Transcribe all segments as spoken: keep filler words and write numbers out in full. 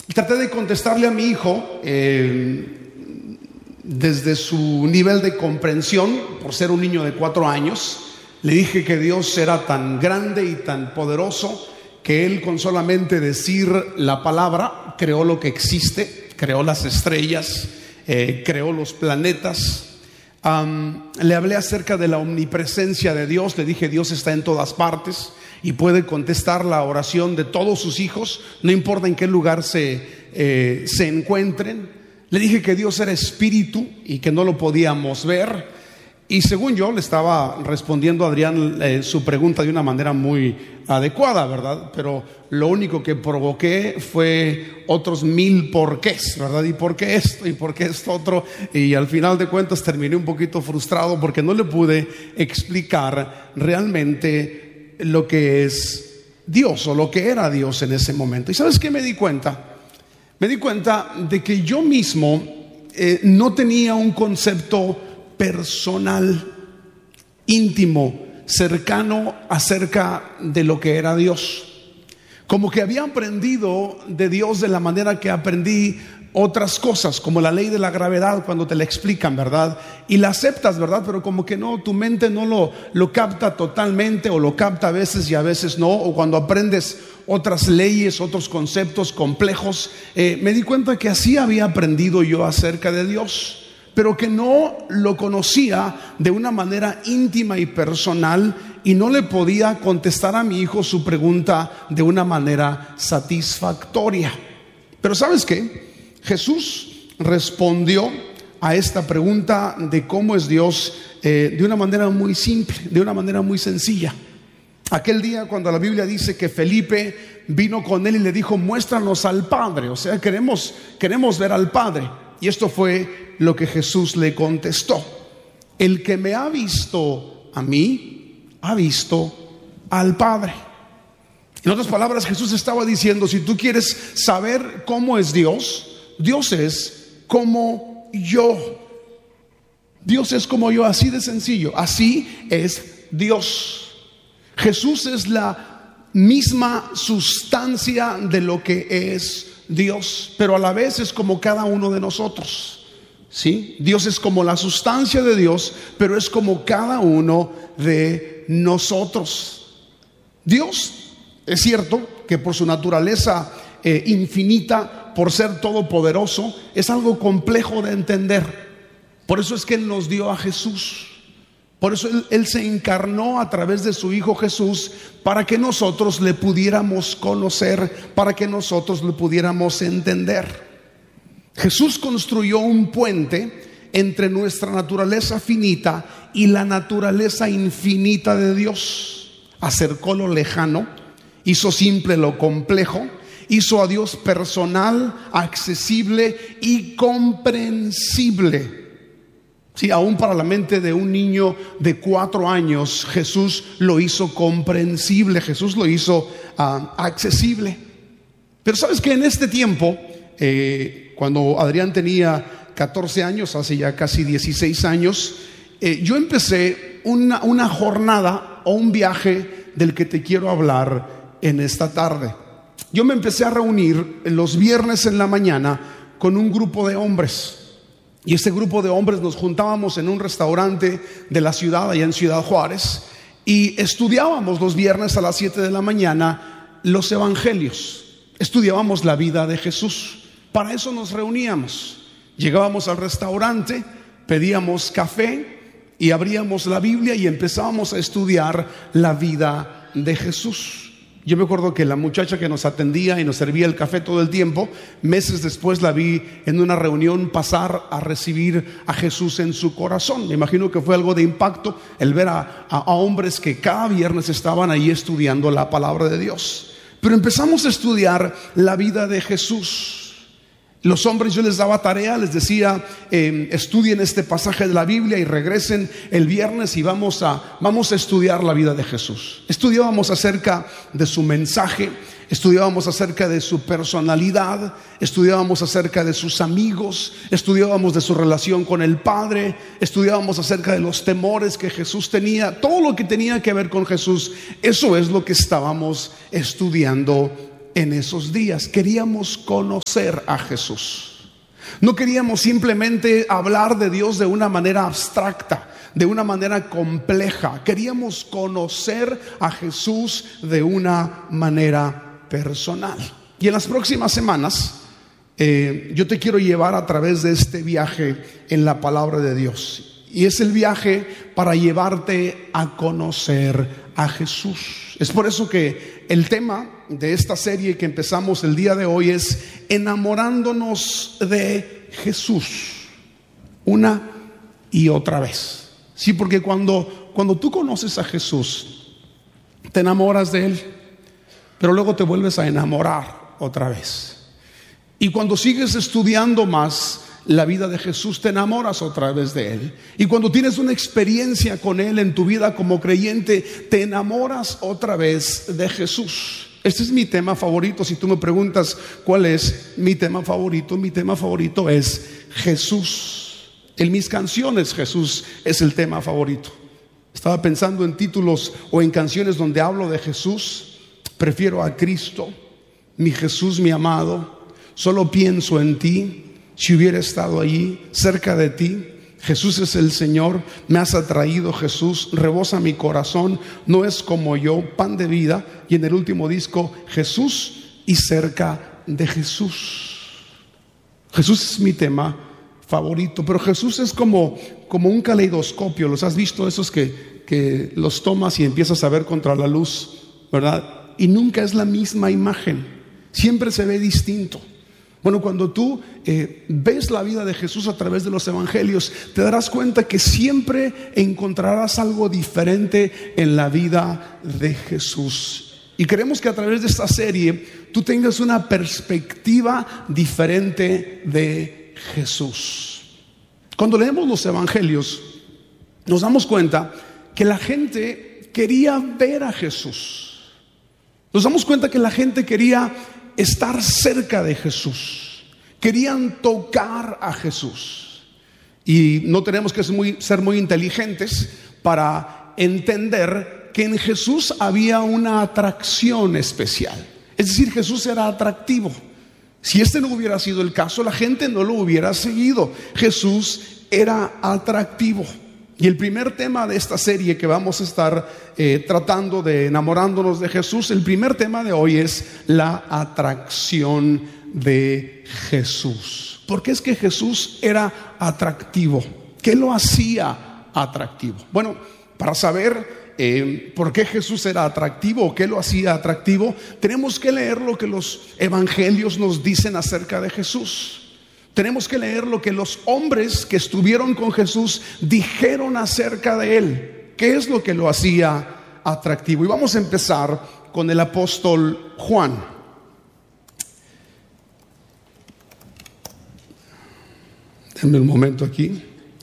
Traté de contestarle a mi hijo eh, desde su nivel de comprensión, por ser un niño de cuatro años. Le dije que Dios era tan grande y tan poderoso que Él, con solamente decir la palabra, creó lo que existe, creó las estrellas, eh, creó los planetas. Um, le hablé acerca de la omnipresencia de Dios. Le dije: Dios está en todas partes y puede contestar la oración de todos sus hijos, no importa en qué lugar se, eh, se encuentren. Le dije que Dios era espíritu y que no lo podíamos ver. Y según yo le estaba respondiendo a Adrián eh, su pregunta de una manera muy adecuada, ¿verdad? Pero lo único que provoqué fue otros mil porqués, ¿verdad? ¿Y por qué esto? ¿Y por qué esto otro? Y al final de cuentas terminé un poquito frustrado porque no le pude explicar realmente lo que es Dios o lo que era Dios en ese momento. ¿Y sabes qué me di cuenta? Me di cuenta de que yo mismo eh, no tenía un concepto personal, íntimo, cercano acerca de lo que era Dios. Como que había aprendido de Dios de la manera que aprendí otras cosas, como la ley de la gravedad, cuando te la explican, ¿verdad? Y la aceptas, ¿verdad? Pero como que no, tu mente no lo, lo capta totalmente, o lo capta a veces y a veces no. O cuando aprendes otras leyes, otros conceptos complejos, eh, me di cuenta que así había aprendido yo acerca de Dios, pero que no lo conocía de una manera íntima y personal, y no le podía contestar a mi hijo su pregunta de una manera satisfactoria. Pero ¿sabes qué? Jesús respondió a esta pregunta de cómo es Dios eh, de una manera muy simple, de una manera muy sencilla. Aquel día cuando la Biblia dice que Felipe vino con él y le dijo: muéstranos al Padre, o sea, queremos, queremos ver al Padre. Y esto fue lo que Jesús le contestó: el que me ha visto a mí, ha visto al Padre. En otras palabras, Jesús estaba diciendo: si tú quieres saber cómo es Dios, Dios es como yo. Dios es como yo, así de sencillo. Así es Dios. Jesús es la misma sustancia de lo que es Dios, pero a la vez es como cada uno de nosotros, ¿sí? Dios es como la sustancia de Dios, pero es como cada uno de nosotros. Dios, es cierto que por su naturaleza eh, infinita, por ser todopoderoso, es algo complejo de entender. Por eso es que Él nos dio a Jesús. Por eso él, él se encarnó a través de su Hijo Jesús, para que nosotros le pudiéramos conocer, para que nosotros le pudiéramos entender. Jesús construyó un puente entre nuestra naturaleza finita y la naturaleza infinita de Dios. Acercó lo lejano, hizo simple lo complejo, hizo a Dios personal, accesible y comprensible. Sí, aún para la mente de un niño de cuatro años, Jesús lo hizo comprensible, Jesús lo hizo uh, accesible. Pero sabes que en este tiempo, eh, cuando Adrián tenía catorce años, hace ya casi dieciséis años, eh, yo empecé una, una jornada o un viaje del que te quiero hablar en esta tarde. Yo me empecé a reunir los viernes en la mañana con un grupo de hombres. Y este grupo de hombres nos juntábamos en un restaurante de la ciudad, allá en Ciudad Juárez, y estudiábamos los viernes a las siete de la mañana los evangelios. Estudiábamos la vida de Jesús. Para eso nos reuníamos. Llegábamos al restaurante, pedíamos café y abríamos la Biblia y empezábamos a estudiar la vida de Jesús. Yo me acuerdo que la muchacha que nos atendía y nos servía el café todo el tiempo, meses después la vi en una reunión pasar a recibir a Jesús en su corazón. Me imagino que fue algo de impacto el ver a, a, a hombres que cada viernes estaban ahí estudiando la palabra de Dios. Pero empezamos a estudiar la vida de Jesús. Los hombres, yo les daba tarea, les decía, eh, estudien este pasaje de la Biblia y regresen el viernes y vamos a, vamos a estudiar la vida de Jesús. Estudiábamos acerca de su mensaje, estudiábamos acerca de su personalidad, estudiábamos acerca de sus amigos, estudiábamos de su relación con el Padre, estudiábamos acerca de los temores que Jesús tenía, todo lo que tenía que ver con Jesús. Eso es lo que estábamos estudiando en esos días. Queríamos conocer a Jesús. No queríamos simplemente hablar de Dios de una manera abstracta, de una manera compleja. Queríamos conocer a Jesús de una manera personal. Y en las próximas semanas eh, yo te quiero llevar a través de este viaje en la palabra de Dios. Y es el viaje para llevarte a conocer a Jesús. Es por eso que el tema de esta serie que empezamos el día de hoy es enamorándonos de Jesús, una y otra vez. Sí, porque cuando, cuando tú conoces a Jesús, te enamoras de Él, pero luego te vuelves a enamorar otra vez. Y cuando sigues estudiando más la vida de Jesús, te enamoras otra vez de Él. Y cuando tienes una experiencia con Él en tu vida como creyente, te enamoras otra vez de Jesús. Este es mi tema favorito. Si tú me preguntas cuál es mi tema favorito, mi tema favorito es Jesús. En mis canciones Jesús es el tema favorito. Estaba pensando en títulos o en canciones donde hablo de Jesús. Prefiero a Cristo, mi Jesús, mi amado. Solo pienso en ti. Si hubiera estado allí, cerca de ti. Jesús es el Señor, me has atraído Jesús, rebosa mi corazón, no es como yo, pan de vida. Y en el último disco, Jesús y cerca de Jesús. Jesús es mi tema favorito, pero Jesús es como, como un caleidoscopio. ¿Los has visto? Esos que, que los tomas y empiezas a ver contra la luz, ¿verdad? Y nunca es la misma imagen, siempre se ve distinto. Bueno, cuando tú eh, ves la vida de Jesús a través de los evangelios, te darás cuenta que siempre encontrarás algo diferente en la vida de Jesús. Y queremos que a través de esta serie tú tengas una perspectiva diferente de Jesús. Cuando leemos los evangelios, nos damos cuenta que la gente quería ver a Jesús. Nos damos cuenta que la gente quería estar cerca de Jesús, querían tocar a Jesús. Y no tenemos que ser muy, ser muy inteligentes para entender que en Jesús había una atracción especial. Es decir, Jesús era atractivo. Si este no hubiera sido el caso, la gente no lo hubiera seguido. Jesús era atractivo. Y el primer tema de esta serie que vamos a estar eh, tratando de enamorándonos de Jesús, el primer tema de hoy es la atracción de Jesús. ¿Por qué es que Jesús era atractivo? ¿Qué lo hacía atractivo? Bueno, para saber eh, por qué Jesús era atractivo o qué lo hacía atractivo, tenemos que leer lo que los evangelios nos dicen acerca de Jesús. Tenemos que leer lo que los hombres que estuvieron con Jesús dijeron acerca de Él. ¿Qué es lo que lo hacía atractivo? Y vamos a empezar con el apóstol Juan. Denme un momento aquí.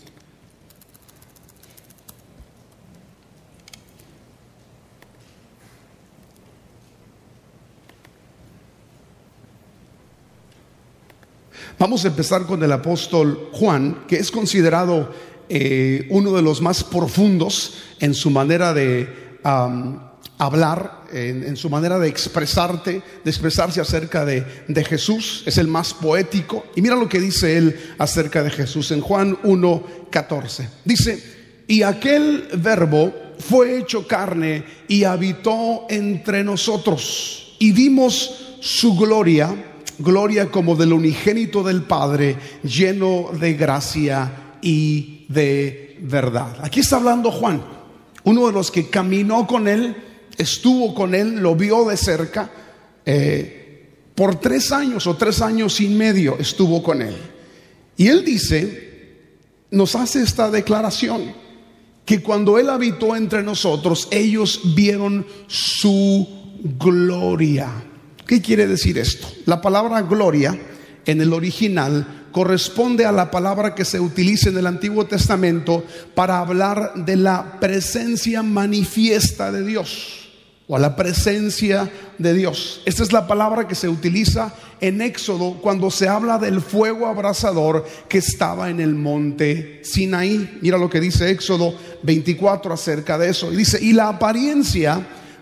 Vamos a empezar con el apóstol Juan, que es considerado eh, uno de los más profundos en su manera de um, hablar, en, en su manera de expresarte, de expresarse acerca de, de Jesús. Es el más poético. Y mira lo que dice él acerca de Jesús en Juan uno catorce. Dice: y aquel verbo fue hecho carne y habitó entre nosotros, y vimos su gloria, gloria como del unigénito del Padre, lleno de gracia y de verdad. Aquí está hablando Juan, uno de los que caminó con él, estuvo con él, lo vio de cerca, eh, por tres años o tres años y medio estuvo con él. Y él dice, nos hace esta declaración, que cuando él habitó entre nosotros, ellos vieron su gloria. ¿Qué quiere decir esto? La palabra gloria en el original corresponde a la palabra que se utiliza en el Antiguo Testamento para hablar de la presencia manifiesta de Dios, o a la presencia de Dios. Esta es la palabra que se utiliza en Éxodo cuando se habla del fuego abrasador que estaba en el monte Sinaí. Mira lo que dice Éxodo veinticuatro acerca de eso. Y dice: y la apariencia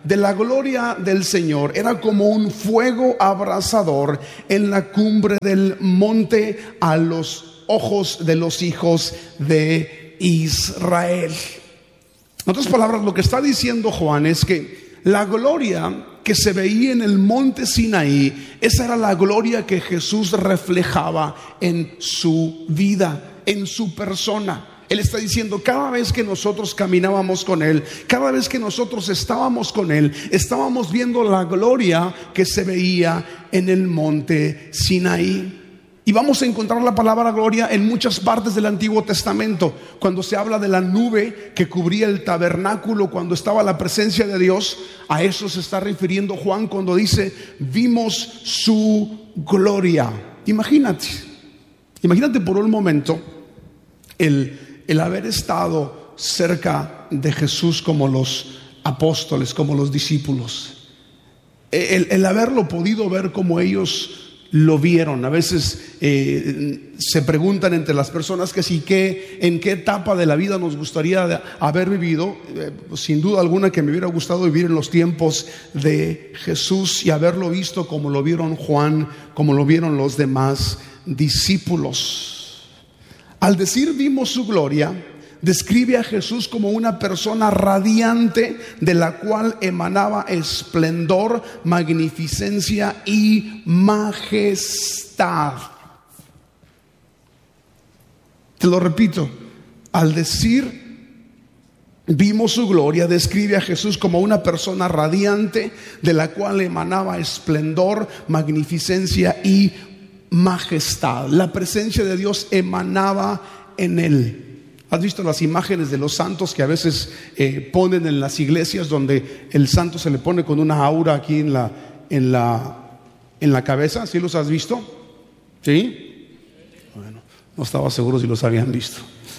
de la gloria del Señor era como un fuego abrasador en la cumbre del monte a los ojos de los hijos de Israel. En otras palabras, lo que está diciendo Juan es que la gloria que se veía en el monte Sinaí, esa era la gloria que Jesús reflejaba en su vida, en su persona. Él está diciendo, cada vez que nosotros caminábamos con Él, cada vez que nosotros estábamos con Él, estábamos viendo la gloria que se veía en el monte Sinaí. Y vamos a encontrar la palabra gloria en muchas partes del Antiguo Testamento. Cuando se habla de la nube que cubría el tabernáculo, cuando estaba la presencia de Dios, a eso se está refiriendo Juan cuando dice, vimos su gloria. Imagínate, imagínate por un momento el, el haber estado cerca de Jesús como los apóstoles, como los discípulos. El, el haberlo podido ver como ellos lo vieron. A veces eh, se preguntan entre las personas que sí, que en qué etapa de la vida nos gustaría haber vivido. Eh, sin duda alguna que me hubiera gustado vivir en los tiempos de Jesús y haberlo visto como lo vieron Juan, como lo vieron los demás discípulos. Al decir vimos su gloria, describe a Jesús como una persona radiante de la cual emanaba esplendor, magnificencia y majestad. Te lo repito, al decir vimos su gloria, describe a Jesús como una persona radiante de la cual emanaba esplendor, magnificencia y majestad. La presencia de Dios emanaba en él. ¿Has visto las imágenes de los santos que a veces eh, ponen en las iglesias, donde el santo se le pone con una aura aquí en la, en la, en la cabeza? ¿Sí los has visto? ¿Sí? Bueno, no estaba seguro si los habían visto.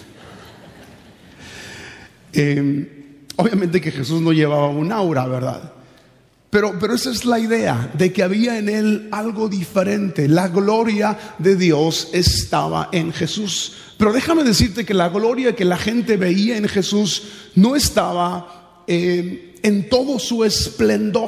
Eh, obviamente que Jesús no llevaba un aura, ¿verdad? Pero, pero esa es la idea, de que había en él algo diferente. La gloria de Dios estaba en Jesús. Pero déjame decirte que la gloria que la gente veía en Jesús no estaba eh, en todo su esplendor.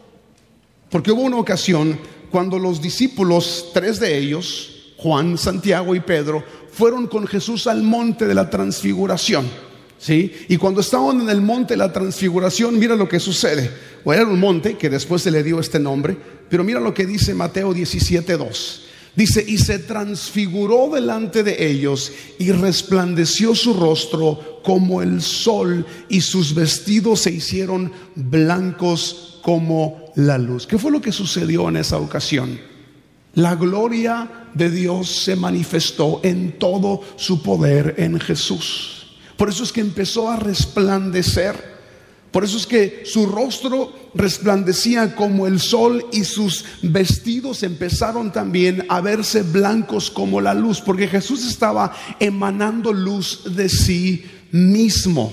Porque hubo una ocasión cuando los discípulos, tres de ellos, Juan, Santiago y Pedro, fueron con Jesús al monte de la transfiguración. ¿Sí? Y cuando estaban en el monte de la transfiguración, mira lo que sucede. O era un monte que después se le dio este nombre, pero mira lo que dice Mateo diecisiete dos. Dice, y se transfiguró delante de ellos y resplandeció su rostro como el sol y sus vestidos se hicieron blancos como la luz. ¿Qué fue lo que sucedió en esa ocasión? La gloria de Dios se manifestó en todo su poder en Jesús. Por eso es que empezó a resplandecer. Por eso es que su rostro resplandecía como el sol y sus vestidos empezaron también a verse blancos como la luz, porque Jesús estaba emanando luz de sí mismo.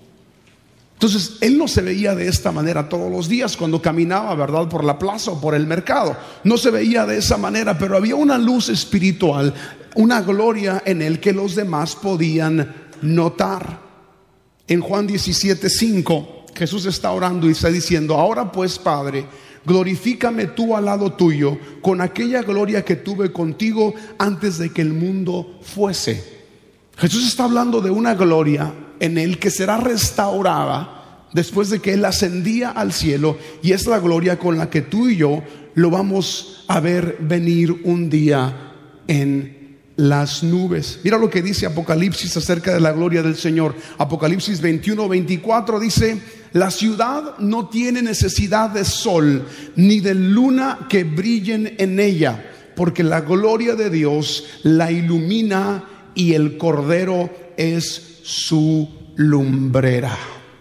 Entonces él no se veía de esta manera todos los días cuando caminaba, ¿verdad?, por la plaza o por el mercado. No se veía de esa manera, pero había una luz espiritual, una gloria en él que los demás podían notar. En Juan diecisiete cinco Jesús está orando y está diciendo, ahora pues, Padre, glorifícame tú al lado tuyo con aquella gloria que tuve contigo antes de que el mundo fuese. Jesús está hablando de una gloria en él que será restaurada después de que él ascendía al cielo, y es la gloria con la que tú y yo lo vamos a ver venir un día en las nubes. Mira lo que dice Apocalipsis acerca de la gloria del Señor. Apocalipsis veintiuno veinticuatro dice, la ciudad no tiene necesidad de sol ni de luna que brillen en ella, porque la gloria de Dios la ilumina y el Cordero es su lumbrera.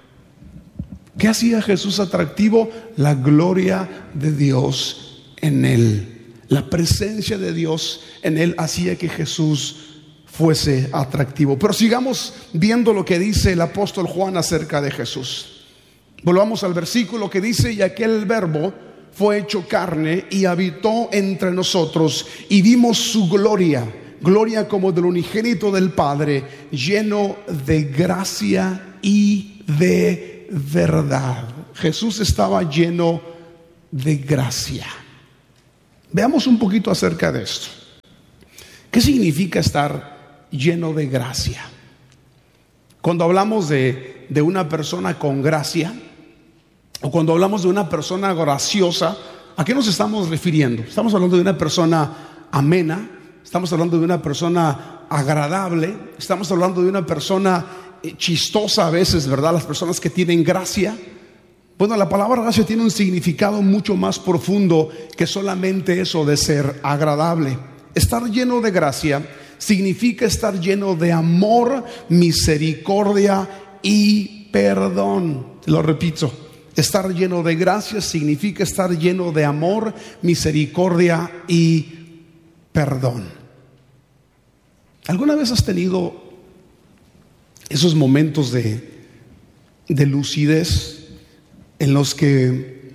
¿Qué hacía Jesús atractivo? La gloria de Dios en él. La presencia de Dios en él hacía que Jesús fuese atractivo. Pero sigamos viendo lo que dice el apóstol Juan acerca de Jesús. Volvamos al versículo que dice, y aquel verbo fue hecho carne y habitó entre nosotros, y vimos su gloria, gloria como del unigénito del Padre, lleno de gracia y de verdad. Jesús estaba lleno de gracia. Veamos un poquito acerca de esto. ¿Qué significa estar lleno de gracia? Cuando hablamos de, de una persona con gracia, o cuando hablamos de una persona graciosa, ¿a qué nos estamos refiriendo? Estamos hablando de una persona amena, estamos hablando de una persona agradable, estamos hablando de una persona chistosa a veces, ¿verdad? Las personas que tienen gracia. Bueno, la palabra gracia tiene un significado mucho más profundo que solamente eso de ser agradable. Estar lleno de gracia significa estar lleno de amor, misericordia y perdón. Te lo repito, estar lleno de gracia significa estar lleno de amor, misericordia y perdón. ¿Alguna vez has tenido esos momentos de, de lucidez en los que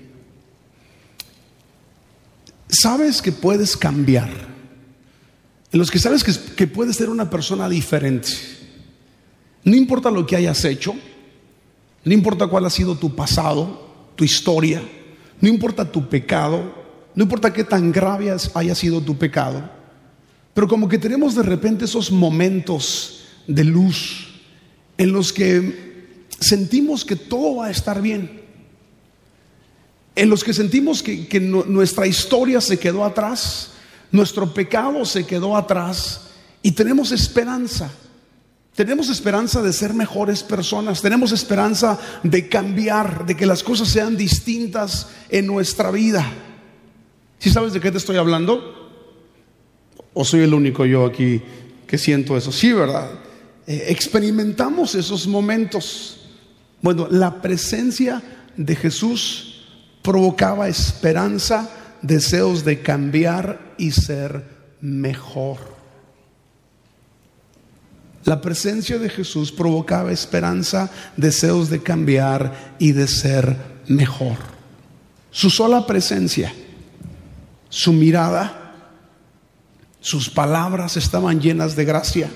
sabes que puedes cambiar, en los que sabes que, que puedes ser una persona diferente? No importa lo que hayas hecho, no importa cuál ha sido tu pasado, tu historia, no importa tu pecado, no importa qué tan grave haya sido tu pecado, pero como que tenemos de repente esos momentos de luz en los que sentimos que todo va a estar bien, en los que sentimos que, que no, nuestra historia se quedó atrás, nuestro pecado se quedó atrás y tenemos esperanza. Tenemos esperanza de ser mejores personas, tenemos esperanza de cambiar, de que las cosas sean distintas en nuestra vida. ¿Sí sabes de qué te estoy hablando? ¿O soy el único yo aquí que siento eso? Sí, ¿verdad? Eh, experimentamos esos momentos. Bueno, la presencia de Jesús provocaba esperanza, deseos de cambiar y ser mejor. La presencia de Jesús provocaba esperanza, deseos de cambiar y de ser mejor. Su sola presencia, su mirada, sus palabras estaban llenas de gracia.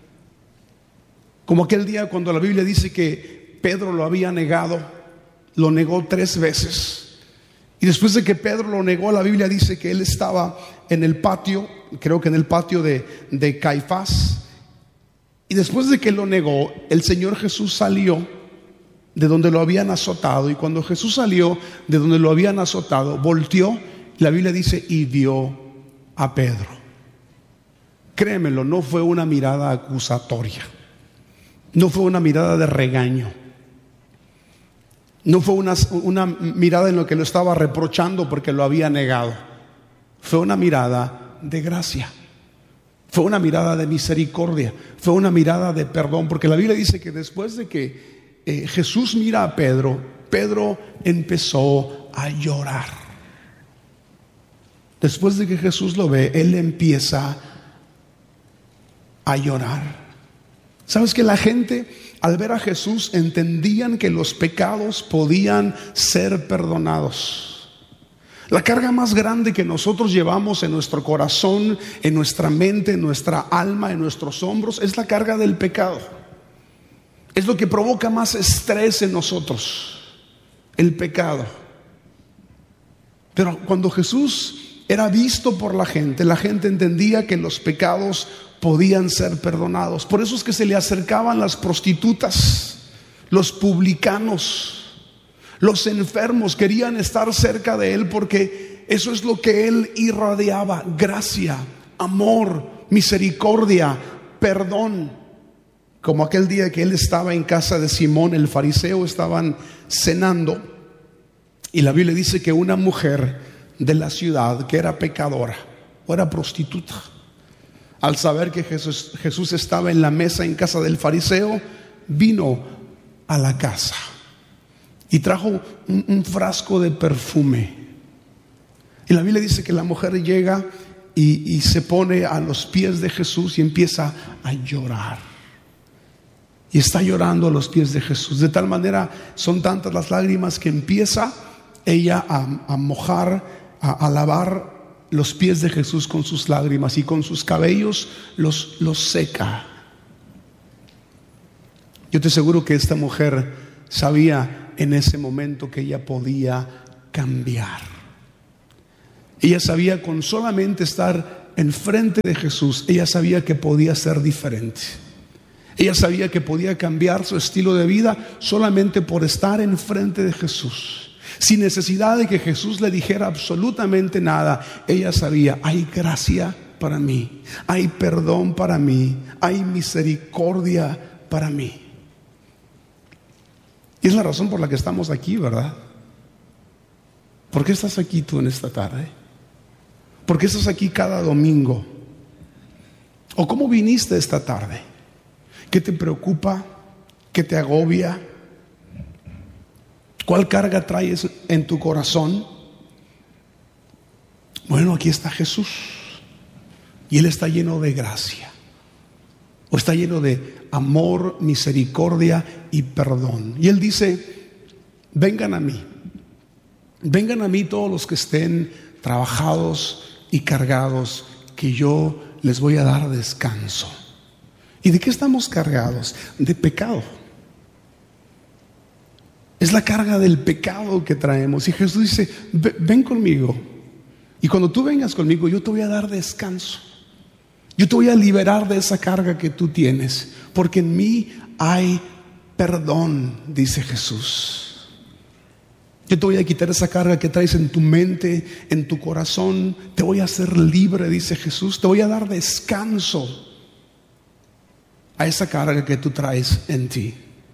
Como aquel día cuando la Biblia dice que Pedro lo había negado, lo negó tres veces. Y después de que Pedro lo negó, la Biblia dice que él estaba en el patio, creo que en el patio de, de Caifás. Y después de que lo negó, el Señor Jesús salió de donde lo habían azotado. Y cuando Jesús salió de donde lo habían azotado, volteó, la Biblia dice, y vio a Pedro. Créemelo, no fue una mirada acusatoria, no fue una mirada de regaño, no fue una, una mirada en lo que lo estaba reprochando porque lo había negado. Fue una mirada de gracia. Fue una mirada de misericordia, fue una mirada de perdón, porque la Biblia dice que después de que eh, Jesús mira a Pedro, Pedro empezó a llorar. Después de que Jesús lo ve, él empieza a llorar. ¿Sabes que la gente al ver a Jesús entendían que los pecados podían ser perdonados? La carga más grande que nosotros llevamos en nuestro corazón, en nuestra mente, en nuestra alma, en nuestros hombros, es la carga del pecado. Es lo que provoca más estrés en nosotros, el pecado. Pero cuando Jesús era visto por la gente, la gente entendía que los pecados podían ser perdonados. Por eso es que se le acercaban las prostitutas, los publicanos, los enfermos querían estar cerca de él, porque eso es lo que él irradiaba: gracia, amor, misericordia, perdón. Como aquel día que él estaba en casa de Simón el fariseo, estaban cenando, y la Biblia dice que una mujer de la ciudad que era pecadora o era prostituta, al saber que Jesús, Jesús estaba en la mesa en casa del fariseo, vino a la casa y trajo un, un frasco de perfume. Y la Biblia dice que la mujer llega y, y se pone a los pies de Jesús y empieza a llorar. Y está llorando a los pies de Jesús. De tal manera, son tantas las lágrimas que empieza ella a, a mojar, a, a lavar los pies de Jesús con sus lágrimas, y con sus cabellos los, los seca. Yo te aseguro que esta mujer sabía en ese momento que ella podía cambiar. Ella sabía, con solamente estar enfrente de Jesús, ella sabía que podía ser diferente. Ella sabía que podía cambiar su estilo de vida solamente por estar enfrente de Jesús, sin necesidad de que Jesús le dijera absolutamente nada. Ella sabía, hay gracia para mí, hay perdón para mí, hay misericordia para mí. Y es la razón por la que estamos aquí, ¿verdad? ¿Por qué estás aquí tú en esta tarde? ¿Por qué estás aquí cada domingo? ¿O cómo viniste esta tarde? ¿Qué te preocupa? ¿Qué te agobia? ¿Cuál carga traes en tu corazón? Bueno, aquí está Jesús y Él está lleno de gracia, o está lleno de amor, misericordia y perdón. Y Él dice, vengan a mí, vengan a mí todos los que estén trabajados y cargados, que yo les voy a dar descanso. ¿Y de qué estamos cargados? De pecado. Es la carga del pecado que traemos. Y Jesús dice, ven conmigo. Y cuando tú vengas conmigo, yo te voy a dar descanso. Yo te voy a liberar de esa carga que tú tienes. Porque en mí hay perdón, dice Jesús. Yo te voy a quitar esa carga que traes en tu mente, en tu corazón. Te voy a hacer libre, dice Jesús. Te voy a dar descanso a esa carga que tú traes en ti.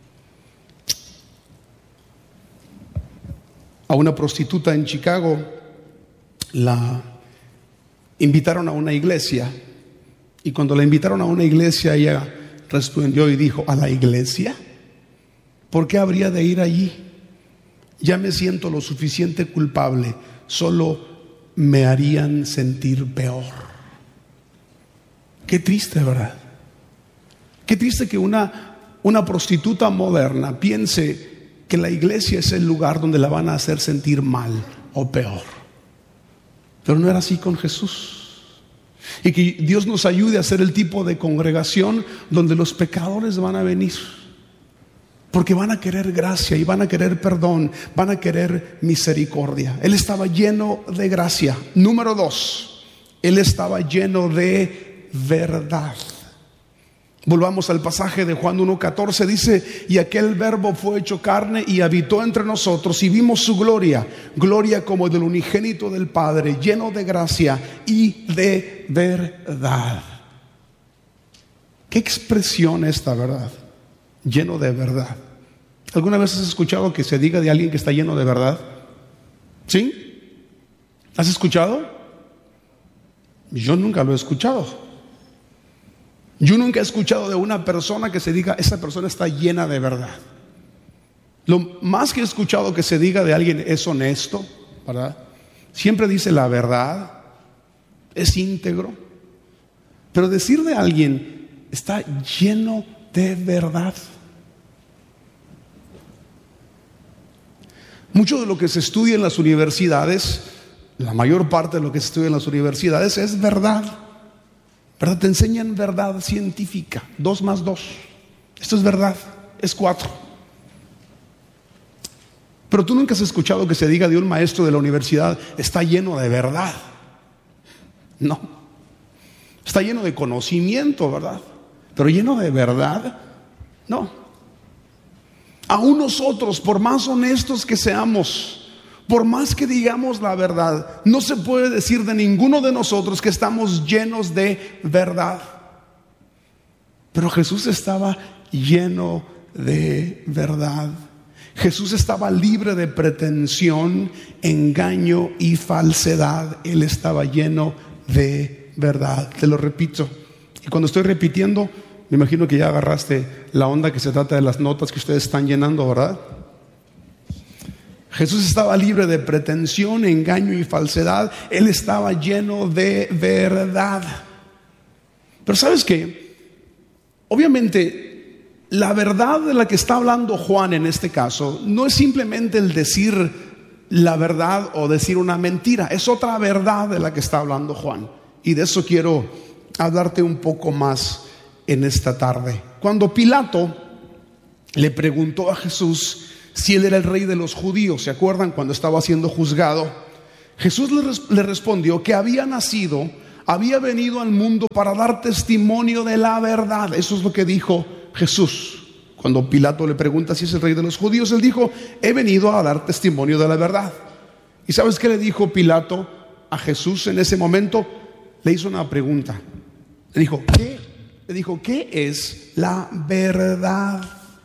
A una prostituta en Chicago la invitaron a una iglesia, y cuando la invitaron a una iglesia, ella respondió y dijo, ¿a la iglesia? ¿Por qué habría de ir allí? Ya me siento lo suficiente culpable, solo me harían sentir peor. Qué triste, ¿verdad? Qué triste que una, una prostituta moderna piense que la iglesia es el lugar donde la van a hacer sentir mal o peor. Pero no era así con Jesús. Y que Dios nos ayude a ser el tipo de congregación donde los pecadores van a venir, porque van a querer gracia y van a querer perdón, van a querer misericordia. Él estaba lleno de gracia. Número dos, Él estaba lleno de verdad. Volvamos al pasaje de Juan uno catorce, dice, y aquel verbo fue hecho carne y habitó entre nosotros, y vimos su gloria, gloria como del unigénito del Padre, lleno de gracia y de verdad. ¿Qué expresión esta, verdad? Lleno de verdad. ¿Alguna vez has escuchado que se diga de alguien que está lleno de verdad? ¿Sí? ¿Has escuchado? Yo nunca lo he escuchado. Yo nunca he escuchado de una persona que se diga, esa persona está llena de verdad. Lo más que he escuchado que se diga de alguien es honesto, ¿verdad? Siempre dice la verdad, es íntegro. Pero decir de alguien, está lleno de verdad. Mucho de lo que se estudia en las universidades, la mayor parte de lo que se estudia en las universidades es verdad. ¿Verdad? Te enseñan verdad científica. Dos más dos. Esto es verdad. Es cuatro. Pero tú nunca has escuchado que se diga de un maestro de la universidad, está lleno de verdad. No. Está lleno de conocimiento, ¿verdad? Pero lleno de verdad, no. Aún nosotros, por más honestos que seamos, por más que digamos la verdad, no se puede decir de ninguno de nosotros que estamos llenos de verdad. Pero Jesús estaba lleno de verdad. Jesús estaba libre de pretensión, engaño y falsedad. Él estaba lleno de verdad. Te lo repito. Y cuando estoy repitiendo, me imagino que ya agarraste la onda que se trata de las notas que ustedes están llenando, ¿verdad? Jesús estaba libre de pretensión, engaño y falsedad. Él estaba lleno de verdad. Pero ¿sabes qué? Obviamente, la verdad de la que está hablando Juan en este caso no es simplemente el decir la verdad o decir una mentira. Es otra verdad de la que está hablando Juan. Y de eso quiero hablarte un poco más en esta tarde. Cuando Pilato le preguntó a Jesús si él era el rey de los judíos. ¿Se acuerdan cuando estaba siendo juzgado? Jesús le, res- le respondió que había nacido, había venido al mundo para dar testimonio de la verdad. Eso es lo que dijo Jesús. Cuando Pilato le pregunta si es el rey de los judíos, él dijo: he venido a dar testimonio de la verdad. ¿Y sabes qué le dijo Pilato a Jesús en ese momento? Le hizo una pregunta. Le dijo, ¿qué? Le dijo, ¿qué es la verdad?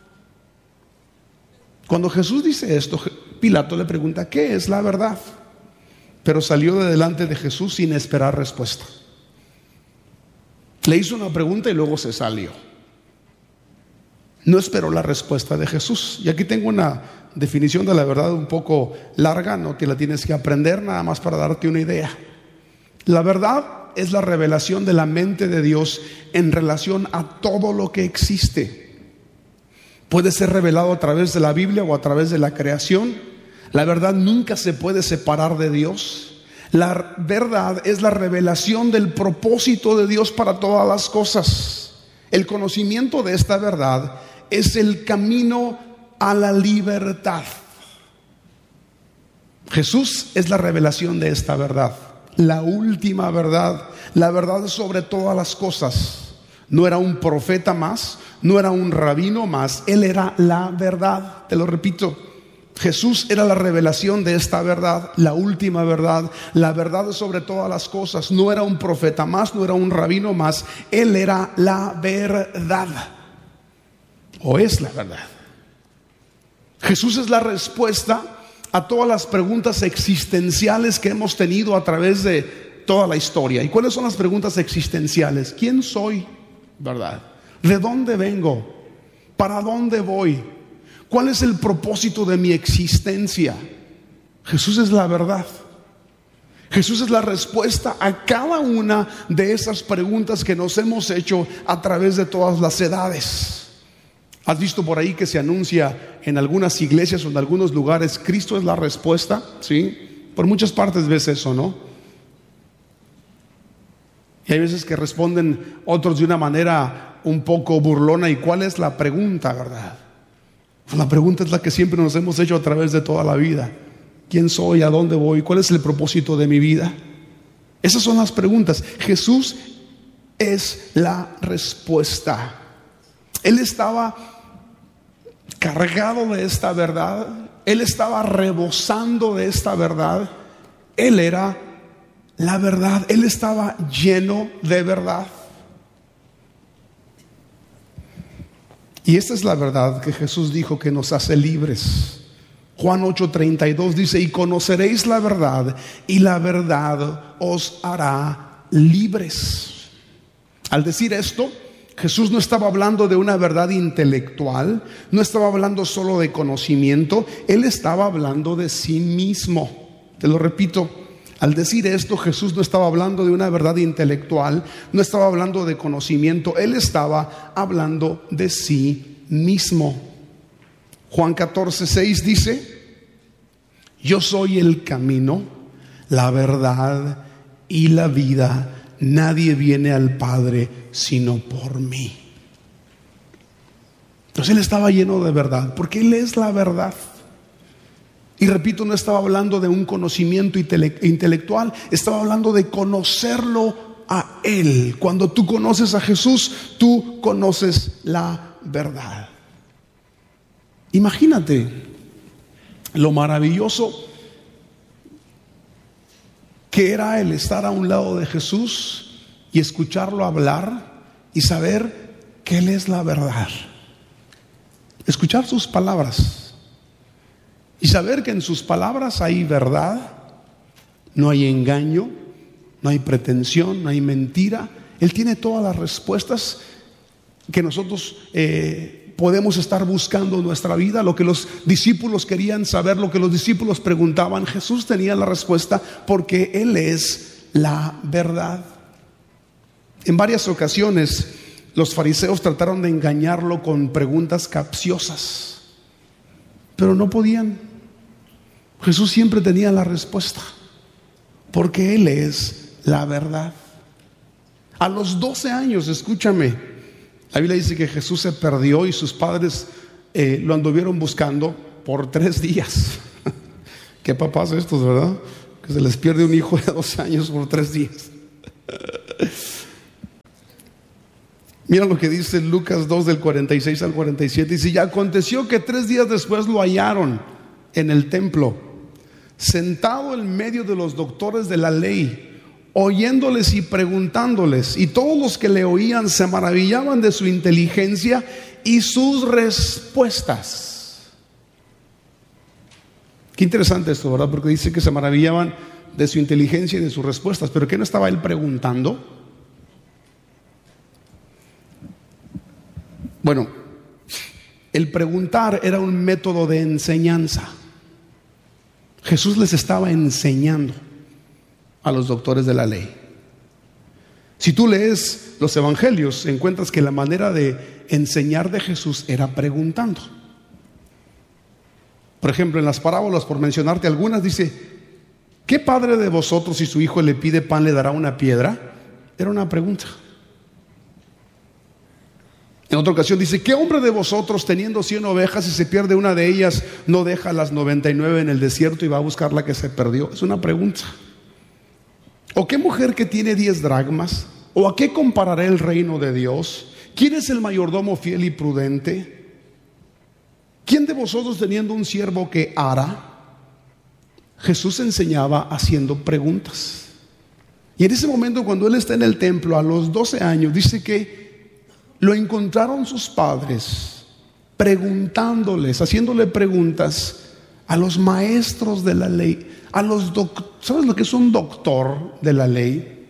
Cuando Jesús dice esto, Pilato le pregunta, ¿qué es la verdad? Pero salió de delante de Jesús sin esperar respuesta. Le hizo una pregunta y luego se salió. No esperó la respuesta de Jesús. Y aquí tengo una definición de la verdad un poco larga, no te la tienes que aprender, nada más para darte una idea. La verdad es la revelación de la mente de Dios en relación a todo lo que existe. Puede ser revelado a través de la Biblia o a través de la creación. La verdad nunca se puede separar de Dios. La verdad es la revelación del propósito de Dios para todas las cosas. El conocimiento de esta verdad es el camino a la libertad. Jesús es la revelación de esta verdad, la última verdad, la verdad sobre todas las cosas. No era un profeta más, no era un rabino más, Él era la verdad. Te lo repito, Jesús era la revelación de esta verdad, la última verdad, la verdad sobre todas las cosas. No era un profeta más, no era un rabino más, Él era la verdad, o es la verdad. Jesús es la respuesta a todas las preguntas existenciales que hemos tenido a través de toda la historia. ¿Y cuáles son las preguntas existenciales? ¿Quién soy? ¿Verdad? ¿De dónde vengo? ¿Para dónde voy? ¿Cuál es el propósito de mi existencia? Jesús es la verdad. Jesús es la respuesta a cada una de esas preguntas que nos hemos hecho a través de todas las edades. ¿Has visto por ahí que se anuncia en algunas iglesias o en algunos lugares, Cristo es la respuesta? ¿Sí? Por muchas partes ves eso, ¿no? Y hay veces que responden otros de una manera un poco burlona. ¿Y cuál es la pregunta, verdad? Pues la pregunta es la que siempre nos hemos hecho a través de toda la vida. ¿Quién soy? ¿A dónde voy? ¿Cuál es el propósito de mi vida? Esas son las preguntas. Jesús es la respuesta. Él estaba cargado de esta verdad. Él estaba rebosando de esta verdad. Él era la verdad. Él estaba lleno de verdad. Y esta es la verdad que Jesús dijo que nos hace libres. Juan ocho treinta y dos dice: y conoceréis la verdad, y la verdad os hará libres. Al decir esto, Jesús no estaba hablando de una verdad intelectual, no estaba hablando solo de conocimiento, Él estaba hablando de sí mismo. Te lo repito, al decir esto, Jesús no estaba hablando de una verdad intelectual, no estaba hablando de conocimiento, Él estaba hablando de sí mismo. Juan catorce seis dice: yo soy el camino, la verdad y la vida. Nadie viene al Padre sino por mí. Entonces Él estaba lleno de verdad, porque Él es la verdad. Y repito, no estaba hablando de un conocimiento intele- intelectual, estaba hablando de conocerlo a Él. Cuando tú conoces a Jesús, tú conoces la verdad. Imagínate lo maravilloso que era el estar a un lado de Jesús y escucharlo hablar y saber que Él es la verdad. Escuchar sus palabras y saber que en sus palabras hay verdad, no hay engaño, no hay pretensión, no hay mentira. Él tiene todas las respuestas que nosotros eh, podemos estar buscando en nuestra vida. Lo que los discípulos querían saber, lo que los discípulos preguntaban, Jesús tenía la respuesta, porque Él es la verdad. En varias ocasiones los fariseos trataron de engañarlo con preguntas capciosas, pero no podían. Jesús siempre tenía la respuesta, porque Él es la verdad. A los doce años, escúchame, la Biblia dice que Jesús se perdió y sus padres eh, lo anduvieron buscando por tres días. ¿Qué papás estos, verdad? Que se les pierde un hijo de doce años por tres días. Mira lo que dice Lucas dos del cuarenta y seis al cuarenta y siete. Dice: y aconteció que tres días después lo hallaron en el templo, sentado en medio de los doctores de la ley, oyéndoles y preguntándoles. Y todos los que le oían se maravillaban de su inteligencia y sus respuestas. Qué interesante esto, ¿verdad? Porque dice que se maravillaban de su inteligencia y de sus respuestas. ¿Pero qué no estaba él preguntando? Bueno, el preguntar era un método de enseñanza. Jesús les estaba enseñando a los doctores de la ley. Si tú lees los evangelios, encuentras que la manera de enseñar de Jesús era preguntando. Por ejemplo, en las parábolas, por mencionarte algunas, dice: ¿qué padre de vosotros, si su hijo le pide pan, le dará una piedra? Era una pregunta. En otra ocasión dice: ¿qué hombre de vosotros, teniendo cien ovejas, si se pierde una de ellas, no deja las noventa y nueve en el desierto y va a buscar la que se perdió? Es una pregunta. ¿O qué mujer que tiene diez dracmas? ¿O a qué compararé el reino de Dios? ¿Quién es el mayordomo fiel y prudente? ¿Quién de vosotros, teniendo un siervo que ara? Jesús enseñaba haciendo preguntas. Y en ese momento, cuando él está en el templo a los doce años, dice que lo encontraron sus padres preguntándoles, haciéndole preguntas a los maestros de la ley, a los doctores. ¿Sabes lo que es un doctor de la ley?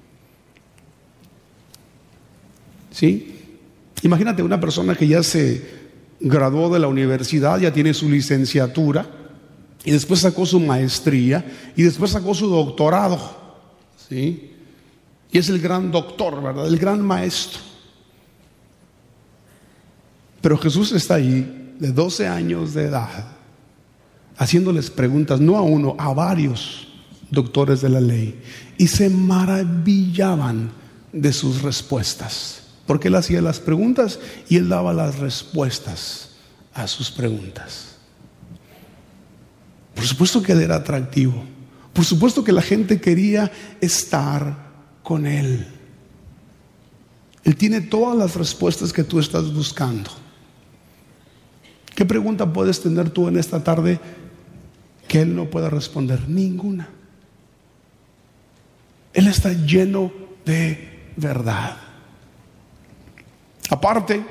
¿Sí? Imagínate una persona que ya se graduó de la universidad, ya tiene su licenciatura, y después sacó su maestría, y después sacó su doctorado, ¿sí? Y es el gran doctor, ¿verdad? El gran maestro. Pero Jesús está ahí, de doce años de edad, haciéndoles preguntas, no a uno, a varios doctores de la ley, y se maravillaban de sus respuestas, porque él hacía las preguntas y él daba las respuestas a sus preguntas. Por supuesto que él era atractivo, por supuesto que la gente quería estar con él. Él tiene todas las respuestas que tú estás buscando. ¿Qué pregunta puedes tener tú en esta tarde que él no pueda responder? Ninguna. Él está lleno de verdad. Aparte,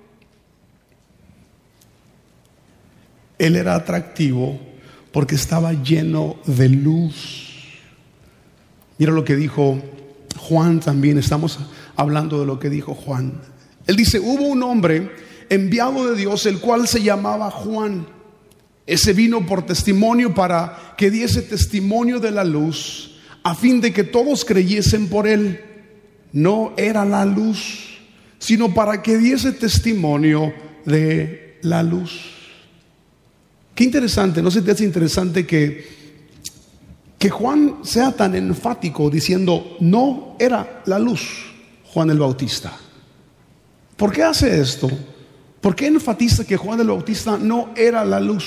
él era atractivo porque estaba lleno de luz. Mira lo que dijo Juan también. Estamos hablando de lo que dijo Juan. Él dice: hubo un hombre enviado de Dios, el cual se llamaba Juan. Ese vino por testimonio, para que diese testimonio de la luz, a fin de que todos creyesen por él. No era la luz, sino para que diese testimonio de la luz. Qué interesante, ¿no se te hace interesante que, que Juan sea tan enfático diciendo no era la luz, Juan el Bautista? ¿Por qué hace esto? ¿Por qué enfatiza que Juan el Bautista no era la luz?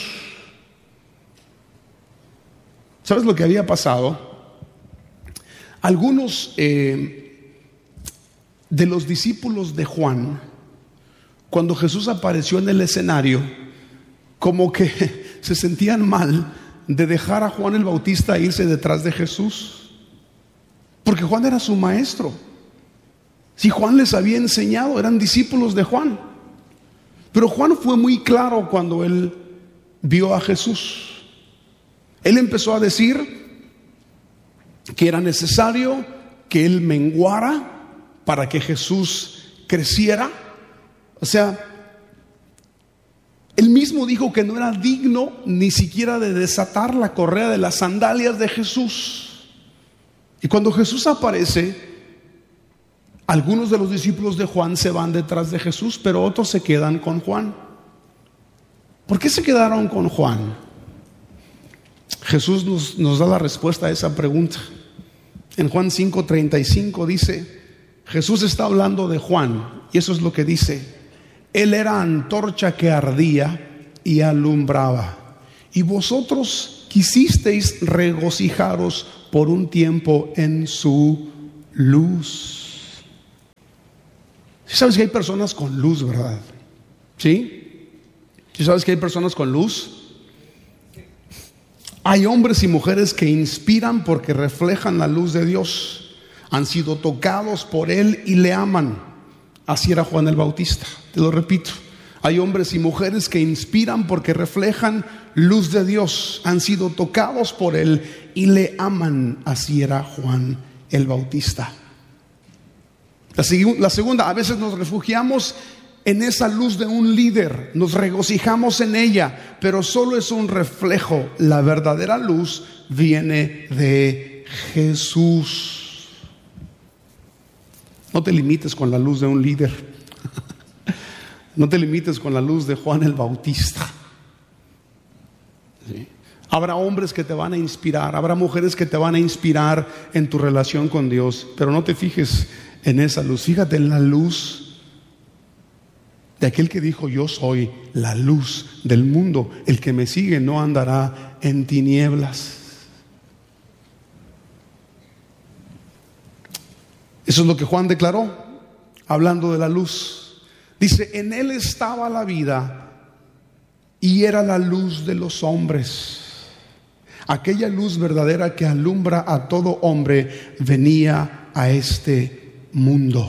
¿Sabes lo que había pasado? Algunos eh, de los discípulos de Juan, cuando Jesús apareció en el escenario, como que se sentían mal de dejar a Juan el Bautista irse detrás de Jesús, porque Juan era su maestro. Si Juan les había enseñado, eran discípulos de Juan. Pero Juan fue muy claro cuando él vio a Jesús. Él empezó a decir que era necesario que él menguara para que Jesús creciera. O sea, él mismo dijo que no era digno ni siquiera de desatar la correa de las sandalias de Jesús. Y cuando Jesús aparece, algunos de los discípulos de Juan se van detrás de Jesús, pero otros se quedan con Juan. ¿Por qué se quedaron con Juan? Jesús nos, nos da la respuesta a esa pregunta. En Juan cinco treinta y cinco dice, Jesús está hablando de Juan, y eso es lo que dice: él era antorcha que ardía y alumbraba. Y vosotros quisisteis regocijaros por un tiempo en su luz. ¿Sí sabes que hay personas con luz, verdad? ¿Sí? ¿Sí sabes que hay personas con luz? Hay hombres y mujeres que inspiran porque reflejan la luz de Dios. Han sido tocados por Él y le aman. Así era Juan el Bautista. Te lo repito. Hay hombres y mujeres que inspiran porque reflejan luz de Dios. Han sido tocados por Él y le aman. Así era Juan el Bautista. La, seg- la segunda, a veces nos refugiamos en esa luz de un líder, nos regocijamos en ella, pero solo es un reflejo. La verdadera luz viene de Jesús. No te limites con la luz de un líder. No te limites con la luz de Juan el Bautista. ¿Sí? Habrá hombres que te van a inspirar, habrá mujeres que te van a inspirar en tu relación con Dios, pero no te fijes en esa luz. Fíjate en la luz de aquel que dijo: yo soy la luz del mundo, el que me sigue no andará en tinieblas. Eso es lo que Juan declaró, hablando de la luz. Dice: en él estaba la vida y era la luz de los hombres. Aquella luz verdadera que alumbra a todo hombre venía a este mundo.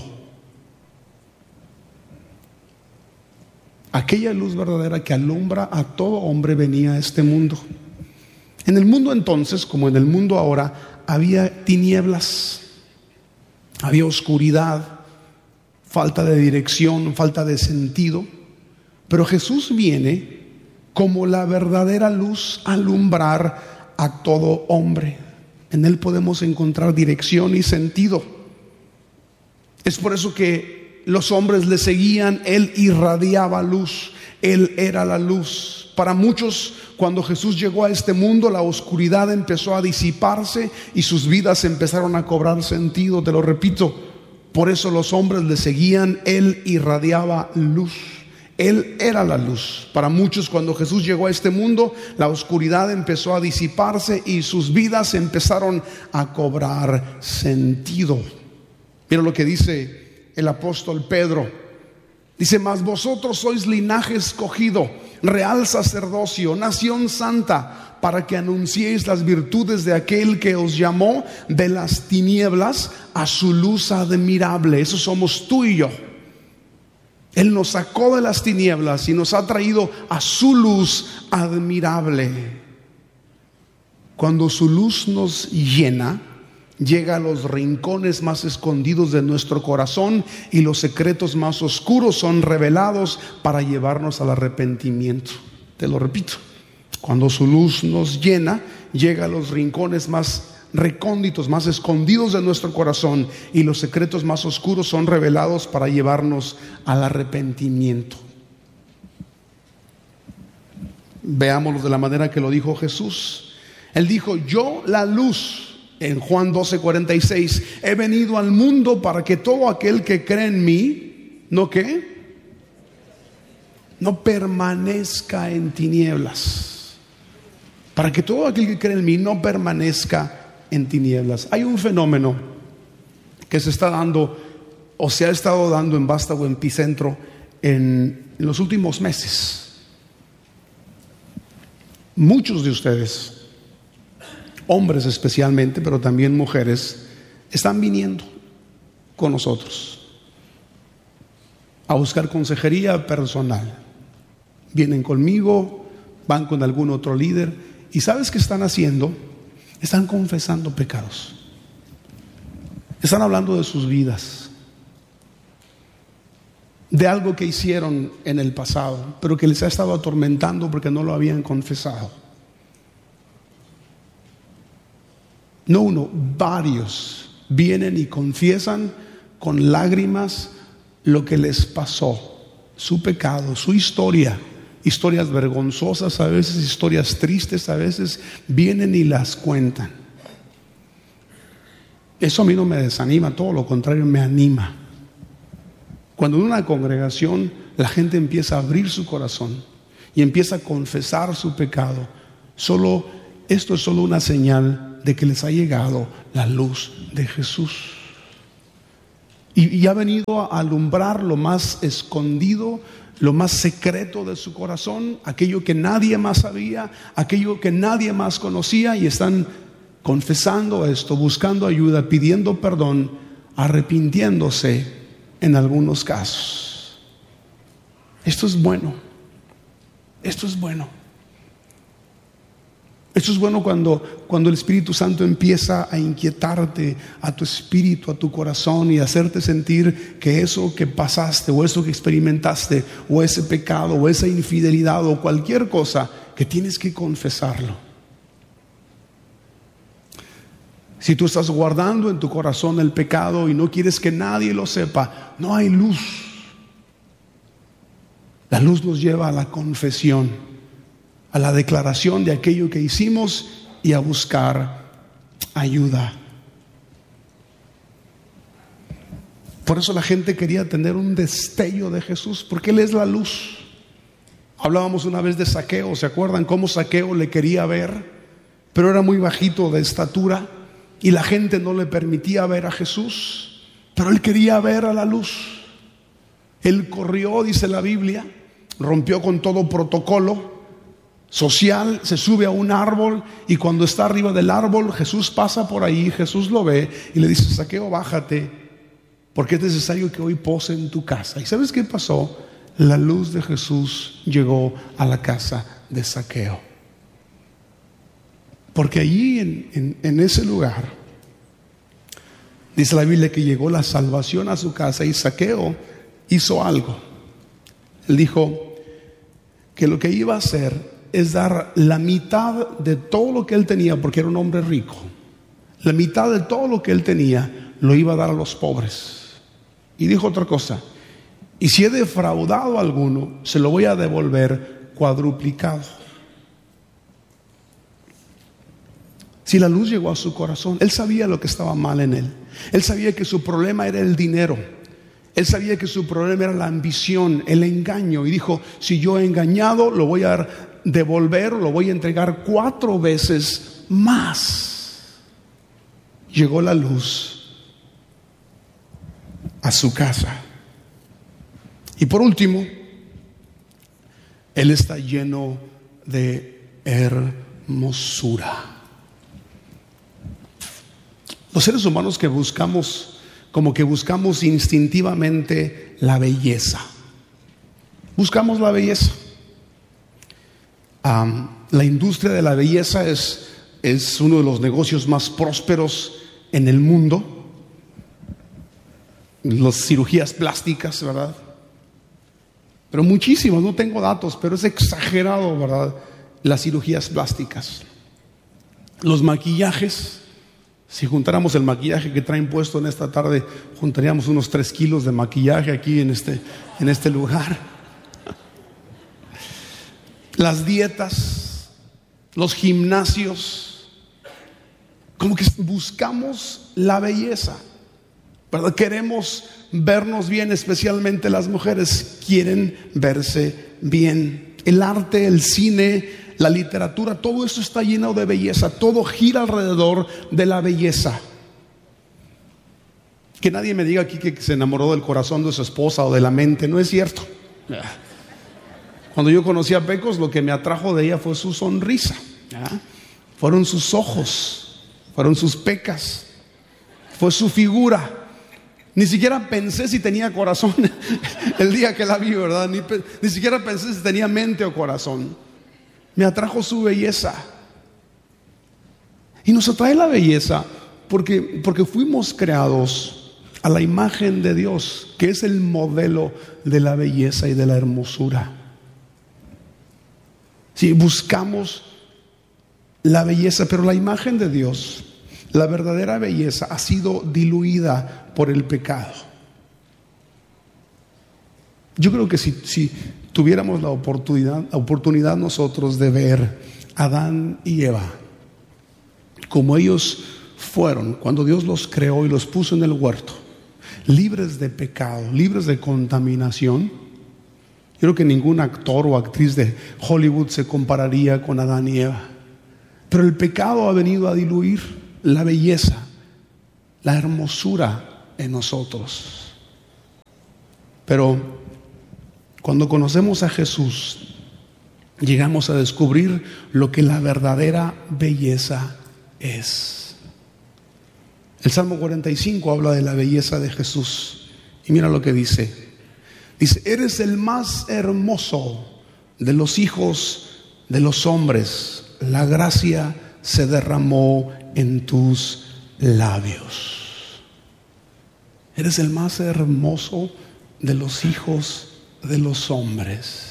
Aquella luz verdadera que alumbra a todo hombre venía a este mundo. En el mundo entonces, como en el mundo ahora, había tinieblas, había oscuridad, falta de dirección, falta de sentido. Pero Jesús viene como la verdadera luz a alumbrar a todo hombre. En Él podemos encontrar dirección y sentido. Es por eso que los hombres le seguían. Él irradiaba luz, Él era la luz. Para muchos, cuando Jesús llegó a este mundo, la oscuridad empezó a disiparse y sus vidas empezaron a cobrar sentido. Te lo repito, por eso los hombres le seguían. Él irradiaba luz, Él era la luz. Para muchos, cuando Jesús llegó a este mundo, la oscuridad empezó a disiparse y sus vidas empezaron a cobrar sentido. Mira lo que dice el apóstol Pedro. Dice: mas vosotros sois linaje escogido, real sacerdocio, nación santa, para que anunciéis las virtudes de aquel que os llamó de las tinieblas a su luz admirable. Eso somos tú y yo. Él nos sacó de las tinieblas y nos ha traído a su luz admirable. Cuando su luz nos llena, llega a los rincones más escondidos de nuestro corazón y los secretos más oscuros son revelados para llevarnos al arrepentimiento. Te lo repito, cuando su luz nos llena, llega a los rincones más recónditos, más escondidos de nuestro corazón y los secretos más oscuros son revelados para llevarnos al arrepentimiento. Veámoslo de la manera que lo dijo Jesús. Él dijo: yo, la luz, en Juan doce cuarenta y seis, he venido al mundo para que todo aquel que cree en mí, ¿no qué? No permanezca en tinieblas. Para que todo aquel que cree en mí no permanezca en tinieblas. Hay un fenómeno que se está dando, o se ha estado dando en Vástago Epicentro en, en los últimos meses. Muchos de ustedes, hombres especialmente, pero también mujeres, están viniendo con nosotros a buscar consejería personal. Vienen conmigo, van con algún otro líder, y ¿sabes qué están haciendo? Están confesando pecados. Están hablando de sus vidas, de algo que hicieron en el pasado, pero que les ha estado atormentando porque no lo habían confesado. No uno, varios vienen y confiesan con lágrimas lo que les pasó, su pecado, su historia, historias vergonzosas a veces, historias tristes a veces, vienen y las cuentan. Eso a mí no me desanima, todo lo contrario, me anima. Cuando en una congregación la gente empieza a abrir su corazón y empieza a confesar su pecado, solo, esto es solo una señal de que les ha llegado la luz de Jesús. Y, y ha venido a alumbrar lo más escondido, lo más secreto de su corazón, aquello que nadie más sabía, aquello que nadie más conocía, y están confesando esto, buscando ayuda, pidiendo perdón, arrepintiéndose en algunos casos. Esto es bueno. Esto es bueno. Esto es bueno cuando, cuando el Espíritu Santo empieza a inquietarte a tu espíritu, a tu corazón, y hacerte sentir que eso que pasaste, o eso que experimentaste, o ese pecado, o esa infidelidad, o cualquier cosa, que tienes que confesarlo. Si tú estás guardando en tu corazón el pecado y no quieres que nadie lo sepa, no hay luz. La luz nos lleva a la confesión, a la declaración de aquello que hicimos y a buscar ayuda. Por eso la gente quería tener un destello de Jesús, porque Él es la luz. Hablábamos una vez de Zaqueo, ¿se acuerdan cómo Zaqueo le quería ver? Pero era muy bajito de estatura y la gente no le permitía ver a Jesús, pero él quería ver a la luz. Él corrió, dice la Biblia, rompió con todo protocolo social, se sube a un árbol, y cuando está arriba del árbol, Jesús pasa por ahí, Jesús lo ve y le dice: Zaqueo, bájate, porque es necesario que hoy pose en tu casa. ¿Y sabes qué pasó? La luz de Jesús llegó a la casa de Zaqueo, porque allí en, en, en ese lugar dice la Biblia que llegó la salvación a su casa, y Zaqueo hizo algo. Él dijo que lo que iba a hacer es dar la mitad de todo lo que él tenía, porque era un hombre rico. La mitad de todo lo que él tenía lo iba a dar a los pobres. Y dijo otra cosa: y si he defraudado a alguno, se lo voy a devolver cuadruplicado. Si la luz llegó a su corazón, él sabía lo que estaba mal en él. Él sabía que su problema era el dinero. Él sabía que su problema era la ambición, el engaño. Y dijo: si yo he engañado, lo voy a devolver, lo voy a entregar cuatro veces más. Llegó la luz a su casa. Y por último, él está lleno de hermosura. Los seres humanos que buscamos, como que buscamos instintivamente la belleza. Buscamos la belleza. Um, la industria de la belleza es, es uno de los negocios más prósperos en el mundo. Las cirugías plásticas, ¿verdad? Pero muchísimos, no tengo datos, pero es exagerado, ¿verdad? Las cirugías plásticas. Los maquillajes. Si juntáramos el maquillaje que traen puesto en esta tarde, juntaríamos unos tres kilos de maquillaje aquí en este, en este lugar. Las dietas, los gimnasios, como que buscamos la belleza, ¿verdad? Queremos vernos bien, especialmente las mujeres quieren verse bien. El arte, el cine, la literatura, todo eso está lleno de belleza. Todo gira alrededor de la belleza. Que nadie me diga aquí que se enamoró del corazón de su esposa o de la mente. No es cierto. Cuando yo conocí a Pecos, lo que me atrajo de ella fue su sonrisa, ¿ya? Fueron sus ojos, fueron sus pecas, fue su figura. Ni siquiera pensé si tenía corazón el día que la vi, ¿verdad? Ni, ni siquiera pensé si tenía mente o corazón. Me atrajo su belleza. Y nos atrae la belleza porque, porque fuimos creados a la imagen de Dios, que es el modelo de la belleza y de la hermosura. Sí, buscamos la belleza, pero la imagen de Dios, la verdadera belleza, ha sido diluida por el pecado. Yo creo que si, si tuviéramos la oportunidad, la oportunidad nosotros de ver a Adán y Eva como ellos fueron cuando Dios los creó y los puso en el huerto, libres de pecado, libres de contaminación, yo Creo que ningún actor o actriz de Hollywood se compararía con Adán y Eva. Pero el pecado ha venido a diluir la belleza, la hermosura en nosotros. Pero cuando conocemos a Jesús, llegamos a descubrir lo que la verdadera belleza es. El Salmo cuarenta y cinco habla de la belleza de Jesús. Y mira lo que dice. Dice: eres el más hermoso de los hijos de los hombres. La gracia se derramó en tus labios. Eres el más hermoso de los hijos de los hombres.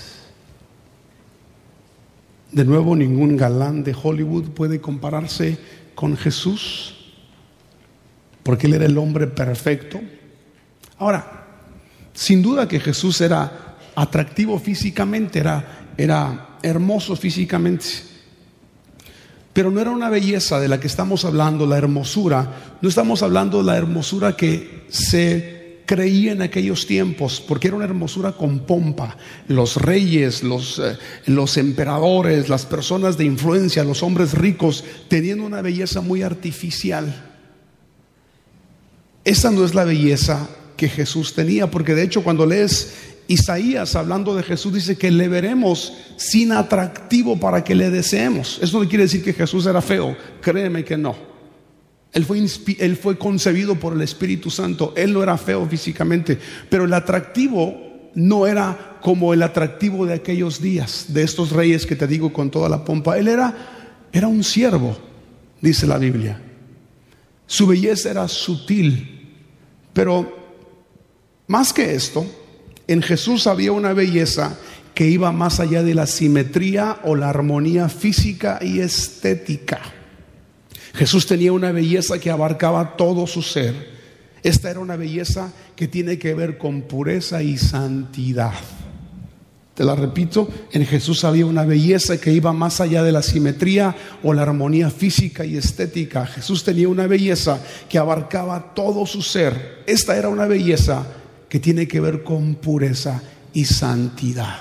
De nuevo, ningún galán de Hollywood puede compararse con Jesús, porque Él era el hombre perfecto. Ahora, sin duda que Jesús era atractivo físicamente, era, era hermoso físicamente. Pero no era una belleza de la que estamos hablando, la hermosura. No estamos hablando de la hermosura que se creía en aquellos tiempos, porque era una hermosura con pompa. Los reyes, los, eh, los emperadores, las personas de influencia, los hombres ricos, tenían una belleza muy artificial. Esa no es la belleza que Jesús tenía, porque de hecho cuando lees Isaías hablando de Jesús, dice que le veremos sin atractivo para que le deseemos. Eso no quiere decir que Jesús era feo, créeme que no. Él fue, él fue concebido por el Espíritu Santo. Él no era feo físicamente, pero el atractivo no era como el atractivo de aquellos días, de estos reyes que te digo con toda la pompa. Él era, era un siervo, dice la Biblia. Su belleza era sutil, pero más que esto, en Jesús había una belleza que iba más allá de la simetría o la armonía física y estética. Jesús tenía una belleza que abarcaba todo su ser. Esta era una belleza que tiene que ver con pureza y santidad. Te la repito, en Jesús había una belleza que iba más allá de la simetría o la armonía física y estética. Jesús tenía una belleza que abarcaba todo su ser. Esta era una belleza que tiene que ver con pureza y santidad.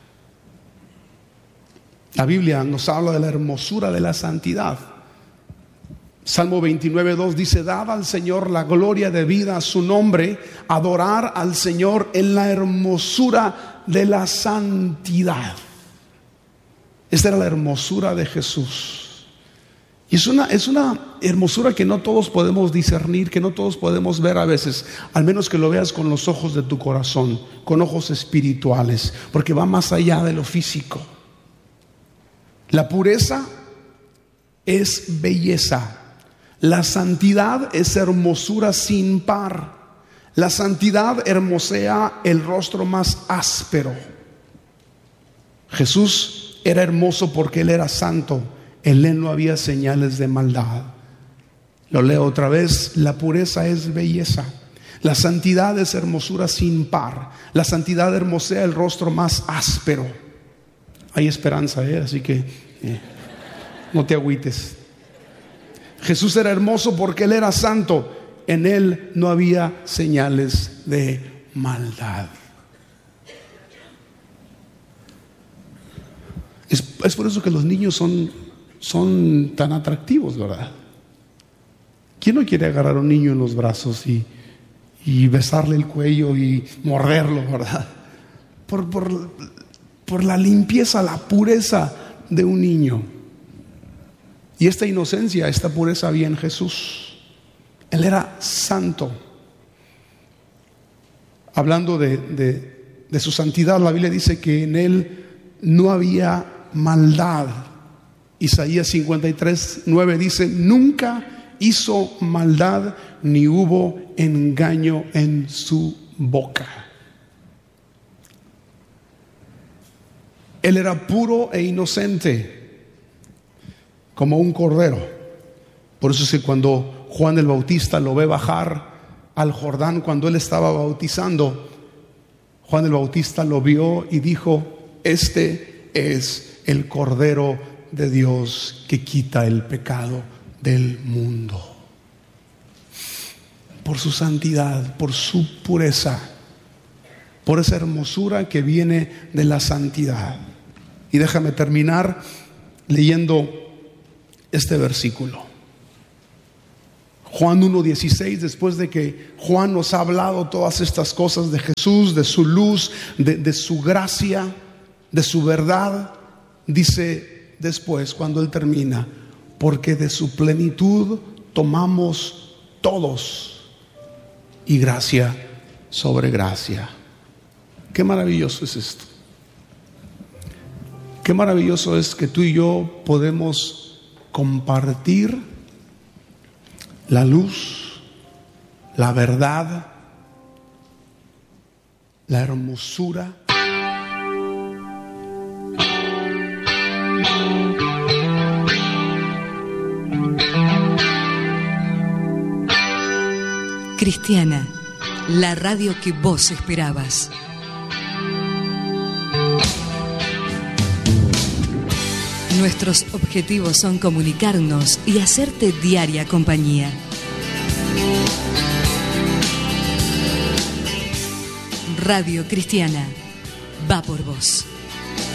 La Biblia nos habla de la hermosura de la santidad. Salmo veintinueve, dos dice: dad al Señor la gloria debida a su nombre, adorar al Señor en la hermosura de la santidad. Esta era la hermosura de Jesús. Y es una, es una hermosura que no todos podemos discernir, que no todos podemos ver a veces, al menos que lo veas con los ojos de tu corazón, con ojos espirituales, porque va más allá de lo físico. La pureza es belleza. La santidad es hermosura sin par. La santidad hermosea el rostro más áspero. Jesús era hermoso porque Él era santo. En Él no había señales de maldad. Lo leo otra vez: la pureza es belleza. La santidad es hermosura sin par. La santidad hermosea el rostro más áspero. Hay esperanza, ¿eh? Así que eh, no te agüites. Jesús era hermoso porque Él era santo. En Él no había señales de maldad. Es, es por eso que los niños son, son tan atractivos, ¿verdad? ¿Quién no quiere agarrar a un niño en los brazos y, y besarle el cuello y morderlo, ¿verdad? Por, por, por la limpieza, la pureza de un niño. Y esta inocencia, esta pureza había en Jesús. Él era santo. Hablando de, de, de su santidad, la Biblia dice que en Él no había maldad. Isaías cincuenta y tres, nueve dice: nunca hizo maldad ni hubo engaño en su boca. Él era puro e inocente, como un cordero. Por eso es que cuando Juan el Bautista lo ve bajar al Jordán, cuando él estaba bautizando, Juan el Bautista lo vio y dijo: este es el Cordero de Dios que quita el pecado del mundo. Por su santidad, por su pureza, por esa hermosura que viene de la santidad. Y déjame terminar leyendo este versículo. Juan uno dieciséis, después de que Juan nos ha hablado todas estas cosas de Jesús, de su luz, de, de su gracia, de su verdad, dice después, cuando él termina, porque de su plenitud tomamos todos, y gracia sobre gracia. Qué maravilloso es esto. Qué maravilloso es que tú y yo podemos compartir la luz, la verdad, la hermosura. Cristiana, la radio que vos esperabas. Nuestros objetivos son comunicarnos y hacerte diaria compañía. Radio Cristiana, va por vos.